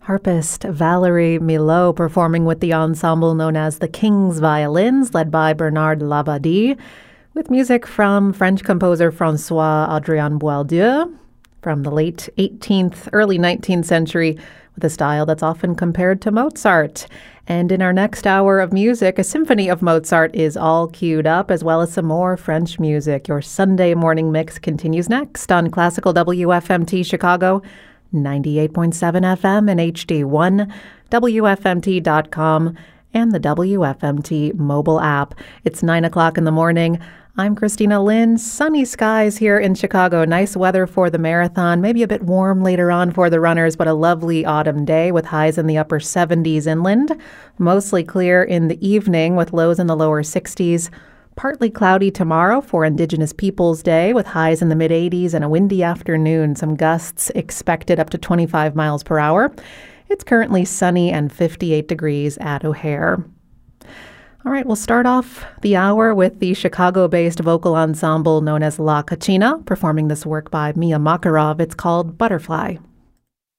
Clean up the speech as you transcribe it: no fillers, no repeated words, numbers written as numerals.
Harpist Valerie Milot performing with the ensemble known as the King's Violins, led by Bernard Labadie, with music from French composer François-Adrien Boieldieu from the late 18th, early 19th century, with a style that's often compared to Mozart. And in our next hour of music, a symphony of Mozart is all queued up, as well as some more French music. Your Sunday morning mix continues next on Classical WFMT Chicago, 98.7 FM and HD1, WFMT.com, and the WFMT mobile app. It's 9 o'clock in the morning. I'm Christina Lynn. Sunny skies here in Chicago. Nice weather for the marathon. Maybe a bit warm later on for the runners, but a lovely autumn day with highs in the upper 70s inland. Mostly clear in the evening with lows in the lower 60s. Partly cloudy tomorrow for Indigenous Peoples Day with highs in the mid-80s and a windy afternoon. Some gusts expected up to 25 miles per hour. It's currently sunny and 58 degrees at O'Hare. All right, we'll start off the hour with the Chicago-based vocal ensemble known as La Kachina, performing this work by Mia Makarov. It's called Butterfly.